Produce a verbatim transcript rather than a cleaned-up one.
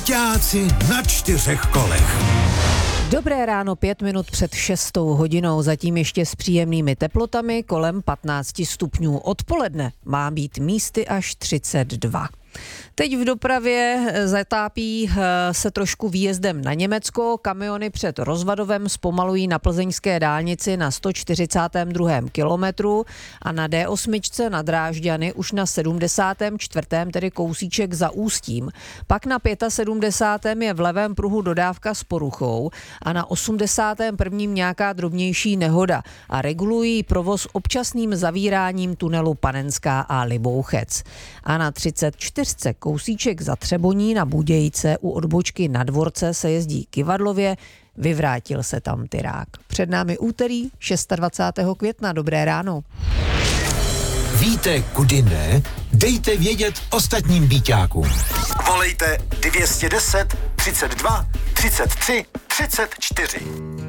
Byťáci na čtyřech kolech. Dobré ráno, pět minut před šestou hodinou, zatím ještě s příjemnými teplotami kolem patnáct stupňů. Odpoledne má být místy až třicet dva. Teď v dopravě zatápí se trošku výjezdem na Německo. Kamiony před Rozvadovem zpomalují na plzeňské dálnici na sto čtyřicátém druhém kilometru a na D osm na Drážďany už na sedmdesátém čtvrtém tedy kousíček za Ústím. Pak na sedmdesátém pátém je v levém pruhu dodávka s poruchou a na osmdesátém prvním nějaká drobnější nehoda a regulují provoz občasným zavíráním tunelu Panenská a Libouchec. A na třicet čtyři kousíček za Třeboní na Budějce u odbočky na Dvorce se jezdí kyvadlově, vyvrátil se tam tyrák. Před námi úterý dvacátého šestého května. Dobré ráno. Víte, kudy ne? Dejte vědět ostatním byťákům. Volejte dvě stě deset, třicet dva, třicet tři, třicet čtyři.